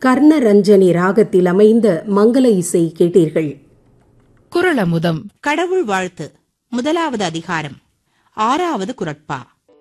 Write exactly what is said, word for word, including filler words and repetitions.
கர்ணரஞ்சனி ராகத்தில் அமைந்த மங்கள இசை கேட்டீர்கள். குறளமுதம். கடவுள் வாழ்த்து முதலாவது அதிகாரம் ஆறாவது குறட்பா.